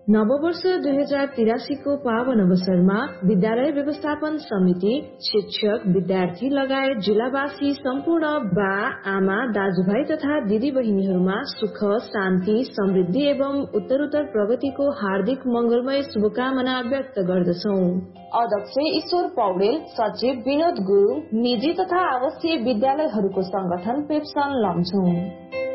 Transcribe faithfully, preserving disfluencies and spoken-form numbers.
नववर्ष दुई हजार तिरासी को पावन अवसरमा विद्यालय व्यवस्थापन समिति, शिक्षक, विद्यार्थी लगायत जिल्लावासी सम्पूर्ण बा, आमा, दाजुभाइ तथा दिदी बहिनीहरूमा सुख, शान्ति, समृद्धि एवं उत्तरोत्तर प्रगतिको हार्दिक मंगलमय शुभकामना व्यक्त गर्दछौ। अध्यक्ष ईश्वर पौडेल, सचिव विनोद गुरुङ, निजी तथा आवासीय विद्यालयहरूको संगठन पेप्सन लम्छौं।